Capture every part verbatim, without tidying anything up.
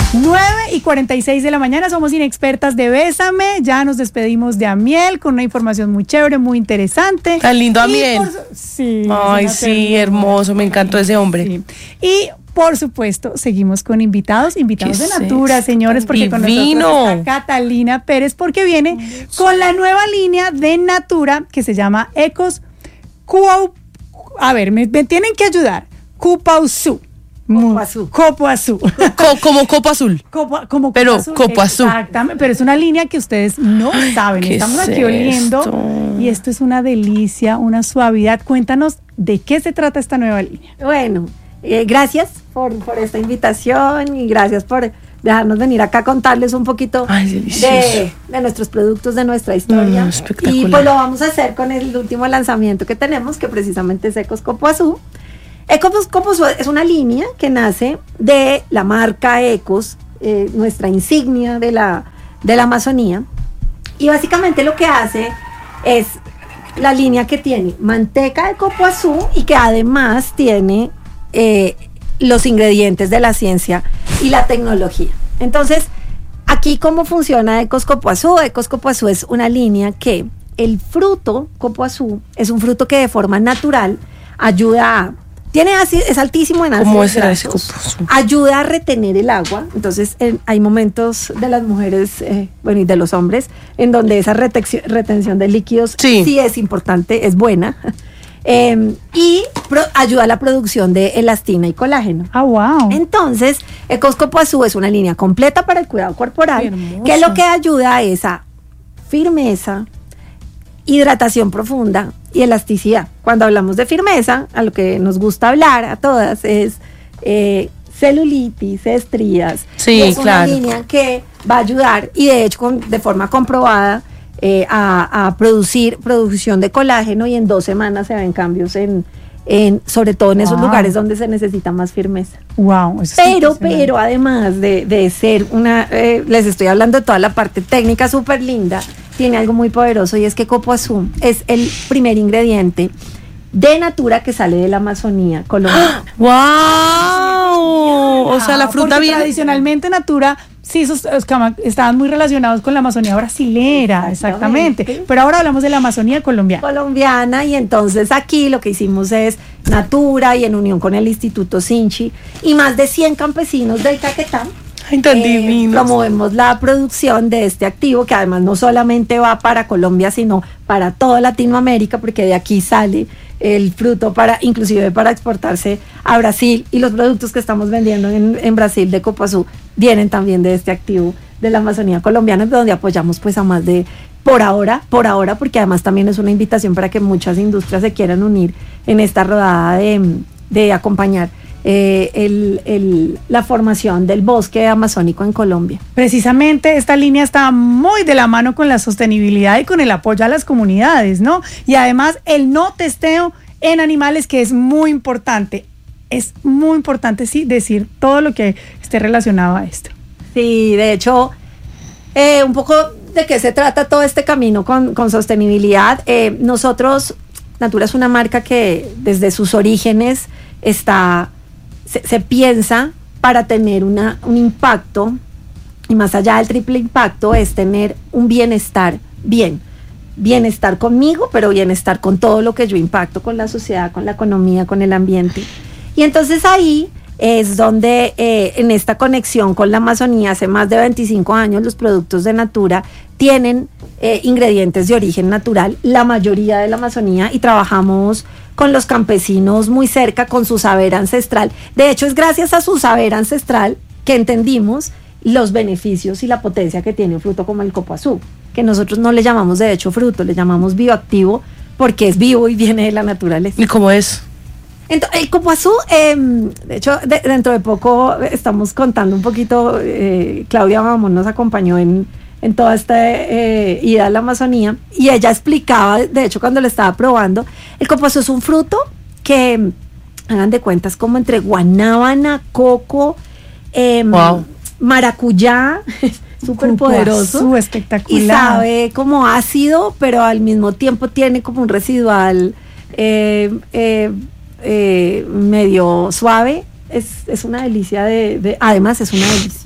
nueve y cuarenta y seis de la mañana, somos Inexpertas de Bésame. Ya nos despedimos de Amiel con una información muy chévere, muy interesante. Tan lindo Amiel. Por, sí. Ay, sí, hermoso, me encantó ese hombre. Sí. Y por supuesto, seguimos con invitados, invitados de Natura, señores, porque divino. Con nosotros está Catalina Pérez, porque viene con la nueva línea de Natura que se llama Ecos Cuau. A ver, me, me tienen que ayudar. Cupauzú. Copo azul. Copo azul. Co, como copo azul. Copo, como pero copo azul. copo azul. Exactamente, pero es una línea que ustedes no saben. Estamos es aquí oliendo esto? Y esto es una delicia, una suavidad. Cuéntanos de qué se trata esta nueva línea. Bueno, eh, gracias por, por esta invitación y gracias por dejarnos venir acá a contarles un poquito Ay, de, de nuestros productos, de nuestra historia. Mm, espectacular. Y pues lo vamos a hacer con el último lanzamiento que tenemos, que precisamente es Ecos Copo Azul. Ecos Copo Azul es una línea que nace de la marca Ecos, eh, nuestra insignia de la, de la Amazonía. Y básicamente lo que hace es la línea que tiene manteca de copo azul y que además tiene eh, los ingredientes de la ciencia y la tecnología. Entonces, aquí cómo funciona Ecos Copo Azul. Ecos Copo Azul es una línea que el fruto copo azul es un fruto que de forma natural ayuda a Tiene ácido, es altísimo en ácidos ¿Cómo es ese grasos, copo? ayuda a retener el agua. Entonces en, hay momentos de las mujeres, eh, bueno, y de los hombres, en donde esa retención, retención de líquidos sí. sí es importante, es buena. Eh, y pro, ayuda a la producción de elastina y colágeno. Ah, wow. Entonces, Ecos Copo Azul es una línea completa para el cuidado corporal, que lo que ayuda es a firmeza, hidratación profunda y elasticidad. Cuando hablamos de firmeza, a lo que nos gusta hablar a todas es eh, celulitis, estrías. Sí, es claro. una línea que va a ayudar y de hecho con, de forma comprobada eh, a, a producir producción de colágeno, y en dos semanas se ven cambios en, en sobre todo en wow. esos lugares donde se necesita más firmeza. Wow. Eso pero, pero además de, de ser una, eh, les estoy hablando de toda la parte técnica súper linda, tiene algo muy poderoso, y es que Copo Azul es el primer ingrediente de Natura que sale de la Amazonía colombiana. ¡Wow! O sea, la fruta viene... Tradicionalmente Natura, sí, esos, estaban muy relacionados con la Amazonía brasilera, exactamente. exactamente. Pero ahora hablamos de la Amazonía colombiana. Colombiana, y entonces aquí lo que hicimos es Natura, y en unión con el Instituto Sinchi, y más de cien campesinos del Caquetá, Ay, tan eh, divinos. promovemos la producción de este activo, que además no solamente va para Colombia, sino para toda Latinoamérica, porque de aquí sale el fruto para, inclusive para exportarse a Brasil, y los productos que estamos vendiendo en, en Brasil de Copo Azul vienen también de este activo de la Amazonía colombiana, donde apoyamos pues a más de, por ahora, por ahora, porque además también es una invitación para que muchas industrias se quieran unir en esta rodada de, de acompañar Eh, el, el, la formación del bosque amazónico en Colombia. Precisamente esta línea está muy de la mano con la sostenibilidad y con el apoyo a las comunidades, ¿no? Y además el no testeo en animales, que es muy importante. Es muy importante, sí, decir todo lo que esté relacionado a esto. Sí, de hecho, eh, un poco de qué se trata todo este camino con, con sostenibilidad. Eh, nosotros, Natura es una marca que desde sus orígenes está... Se, se piensa para tener una, un impacto, y más allá del triple impacto es tener un bienestar bien, bienestar conmigo, pero bienestar con todo lo que yo impacto, con la sociedad, con la economía, con el ambiente. Y entonces ahí es donde eh, en esta conexión con la Amazonía, hace más de veinticinco años, los productos de Natura tienen eh, ingredientes de origen natural, la mayoría de la Amazonía, y trabajamos con los campesinos muy cerca, con su saber ancestral. De hecho, es gracias a su saber ancestral que entendimos los beneficios y la potencia que tiene un fruto como el Copo Azul, que nosotros no le llamamos de hecho fruto, le llamamos bioactivo, porque es vivo y viene de la naturaleza. ¿Y cómo es? Entonces, el Copo Azul, eh, de hecho, de, dentro de poco estamos contando un poquito, eh, Claudia Mamón nos acompañó en, en toda esta eh, ida a la Amazonía, y ella explicaba, de hecho, cuando lo estaba probando, el Copo Azul es un fruto que, hagan de cuentas, como entre guanábana, coco, eh, wow. maracuyá, súper poderoso, espectacular, y sabe como ácido, pero al mismo tiempo tiene como un residual eh, eh, eh, medio suave. Es, es una delicia de, de, además es una delicia.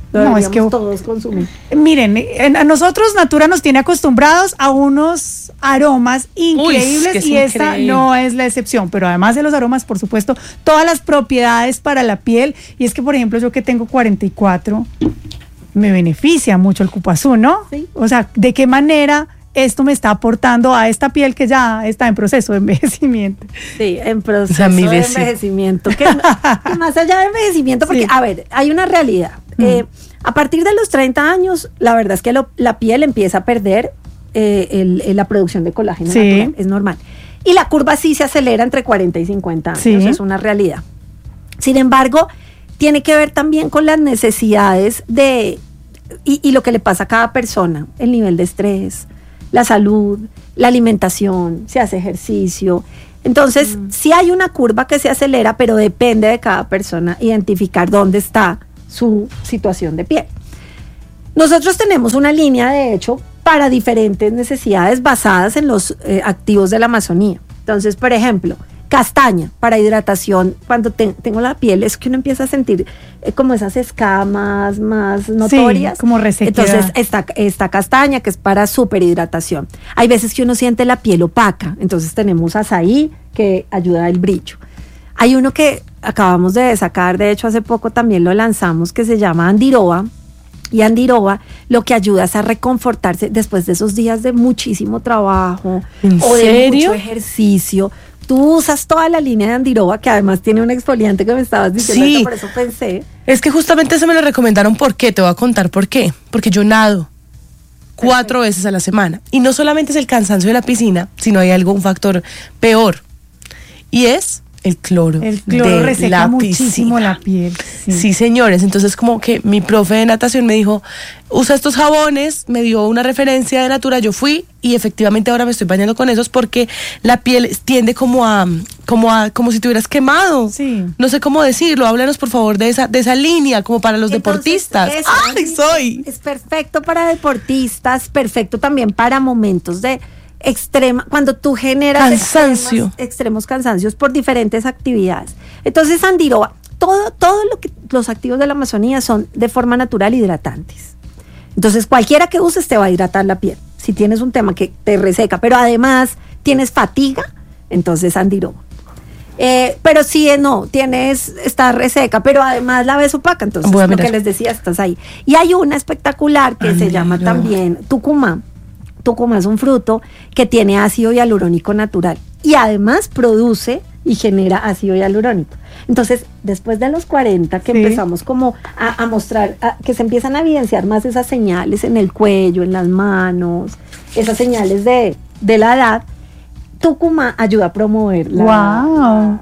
Lo No, es deberíamos que- todos consumir. Miren, en- a nosotros Natura nos tiene acostumbrados a unos aromas increíbles que es y esta increíble. no es la excepción, pero además de los aromas, por supuesto, todas las propiedades para la piel, y es que por ejemplo yo que tengo cuarenta y cuatro, me beneficia mucho el cupazú, ¿no? Sí. O sea, ¿de qué manera esto me está aportando a esta piel que ya está en proceso de envejecimiento? Sí, en proceso O sea, mi de vecino. envejecimiento. Que, que más allá de envejecimiento, porque, Sí. a ver, hay una realidad. Mm. Eh, a partir de los treinta años, la verdad es que lo- la piel empieza a perder eh, el- el- la producción de colágeno Sí. natural, es normal. Y la curva sí se acelera entre cuarenta y cincuenta años, Sí. es una realidad. Sin embargo, tiene que ver también con las necesidades de, y, y lo que le pasa a cada persona, el nivel de estrés, la salud, la alimentación, se hace ejercicio. Entonces, sí hay una curva que se acelera, pero depende de cada persona identificar dónde está su situación de piel. Nosotros tenemos una línea, de hecho, para diferentes necesidades basadas en los eh, activos de la Amazonía. Entonces, por ejemplo, castaña para hidratación. Cuando te- tengo la piel es que uno empieza a sentir eh, como esas escamas más notorias. como resequedad. Entonces, esta, esta castaña que es para superhidratación. Hay veces que uno siente la piel opaca. Entonces tenemos azaí que ayuda al brillo. Hay uno que acabamos de sacar, de hecho hace poco también lo lanzamos, que se llama Andiroba. Y Andiroba lo que ayuda es a reconfortarse después de esos días de muchísimo trabajo ¿En o de serio? mucho ejercicio. Tú usas toda la línea de Andiroba, que además tiene un exfoliante que me estabas diciendo, Sí. ahorita, por eso pensé. Es que justamente eso me lo recomendaron. ¿Por qué? Te voy a contar por qué. Porque yo nado cuatro veces a la semana. Y no solamente es el cansancio de la piscina, sino hay algo, un factor peor. Y es el cloro. El cloro de reseca la muchísimo piscina. la piel. Sí. Sí, señores. Entonces, como que mi profe de natación me dijo, usa estos jabones, me dio una referencia de Natura, yo fui y efectivamente ahora me estoy bañando con esos porque la piel tiende como a, como a, como si te hubieras quemado. Sí. No sé cómo decirlo. Háblanos, por favor, de esa, de esa línea, como para los Entonces, deportistas. eso, ¡Ay, soy! Es perfecto para deportistas, perfecto también para momentos de extrema, cuando tú generas Cansancio. extremas- extremos cansancios por diferentes actividades. Entonces, Andiroba, todo, todo lo que los activos de la Amazonía son de forma natural hidratantes. Entonces, cualquiera que uses te va a hidratar la piel. Si tienes un tema que te reseca, pero además tienes fatiga, entonces Andiroba. Eh, pero si eh, no, tienes, está reseca, pero además la ves opaca, entonces Voy a lo mirar. que les decía, estás ahí. Y hay una espectacular que Ah, se llama mira. también Tucumán. Tucumán es un fruto que tiene ácido hialurónico natural y además produce y genera ácido hialurónico. Entonces, después de los cuarenta, que Sí. empezamos como a, a mostrar, a- que se empiezan a evidenciar más esas señales en el cuello, en las manos, esas señales de, de la edad, Tucumán ayuda a promover la, Wow.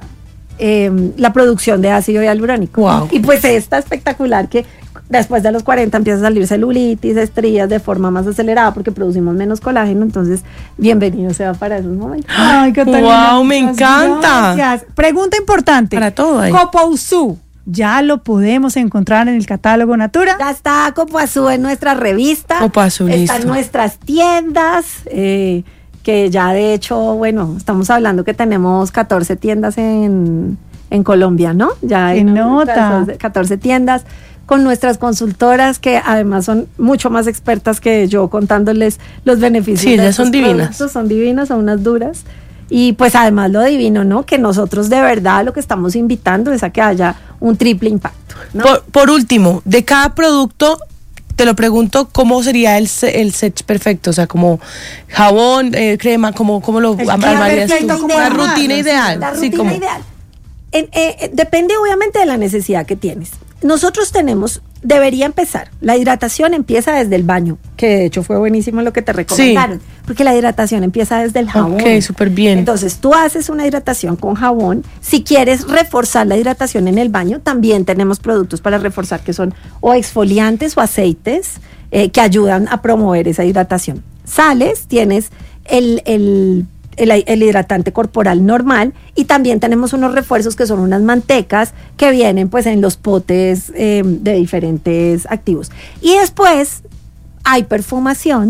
eh, la producción de ácido hialurónico. Wow. Y pues está espectacular que después de los cuarenta empieza a salir celulitis, estrías de forma más acelerada porque producimos menos colágeno, entonces bienvenido sea para esos momentos. Ay, Catalina, Wow, me muchas encanta. gracias. Pregunta importante. Para todo ahí. Copausú, ¿ya lo podemos encontrar en el catálogo Natura? Ya está Copaazú en nuestra revista, Copaazú, está listo. en nuestras tiendas, eh, que ya de hecho, bueno, estamos hablando que tenemos catorce tiendas en, en Colombia, ¿no? Ya ¡Qué hay nota! catorce tiendas con nuestras consultoras que además son mucho más expertas que yo contándoles los beneficios. Sí, de ellas estos son divinas. productos. Son divinas, son unas duras. Y pues además lo divino, ¿no? Que nosotros de verdad lo que estamos invitando es a que haya un triple impacto, ¿no? Por, por último, de cada producto, te lo pregunto, ¿cómo sería el, se- el set perfecto? O sea, como jabón, eh, crema, ¿cómo, cómo lo El armarías perfecto, tú? ¿cómo La armarlo? rutina ideal. La sí, rutina como- ideal. En- eh, eh, depende obviamente de la necesidad que tienes. Nosotros tenemos, debería empezar, la hidratación empieza desde el baño, que de hecho fue buenísimo lo que te recomendaron, porque la hidratación empieza desde el jabón. Ok, súper bien. Entonces tú haces una hidratación con jabón. Si quieres reforzar la hidratación en el baño, también tenemos productos para reforzar que son o exfoliantes o aceites eh, que ayudan a promover esa hidratación. Sales, tienes el, el, el, el hidratante corporal normal y también tenemos unos refuerzos que son unas mantecas que vienen pues en los potes eh, de diferentes activos. Y después hay perfumación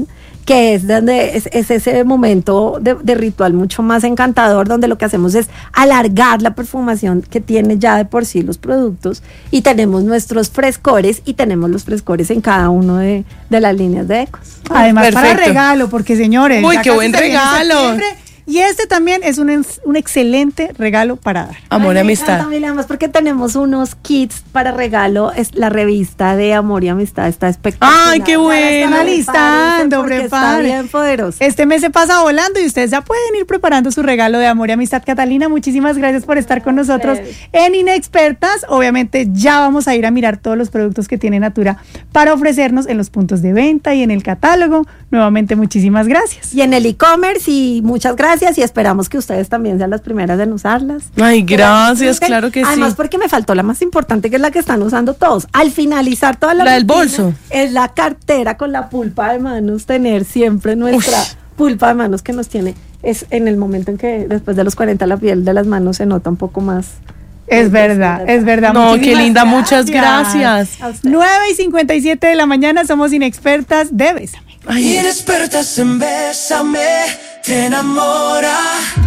que es donde es, es ese momento de, de ritual mucho más encantador, donde lo que hacemos es alargar la perfumación que tiene ya de por sí los productos, y tenemos nuestros frescores y tenemos los frescores en cada uno de, de las líneas de Ecos. Además, Perfecto. para regalo, porque señores, Uy, ya qué casi buen se viene regalo. septiembre, y este también es un, un excelente regalo para dar. Amor y Ay, me amistad. encanta, Mili, además porque tenemos unos kits para regalo. Es la revista de Amor y Amistad, está espectacular. Ay, qué Para bueno. estar Alistando, porque está prepare. bien poderoso. Este mes se pasa volando y ustedes ya pueden ir preparando su regalo de amor y amistad. Catalina, muchísimas gracias por estar con nosotros en Inexpertas. Obviamente ya vamos a ir a mirar todos los productos que tiene Natura para ofrecernos en los puntos de venta y en el catálogo. Nuevamente, muchísimas gracias. Y en el e-commerce, y muchas gracias, y esperamos que ustedes también sean las primeras en usarlas. Ay, Que gracias, las disfruten. claro que sí. Además, porque me faltó la más importante, que es la que están usando todos. Al finalizar toda la La del rutina, bolso. es la cartera con la pulpa de manos, tener siempre nuestra Ush. pulpa de manos que nos tiene. Es en el momento en que después de los cuarenta la piel de las manos se nota un poco más. Es verdad, es verdad. No, qué Muchísimas linda, muchas gracias. A usted. nueve y cincuenta y siete de la mañana, somos Inexpertas de Bésame. Ay, Inexpertas en Bésame, te enamora.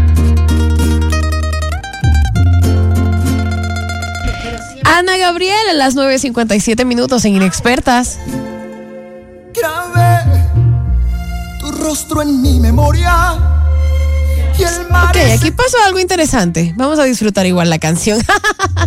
Ana Gabriel a las nueve cincuenta y siete minutos en Inexpertas. Grabé tu rostro en mi memoria. Y el mar Ok, es aquí pasó algo interesante. Vamos a disfrutar igual la canción.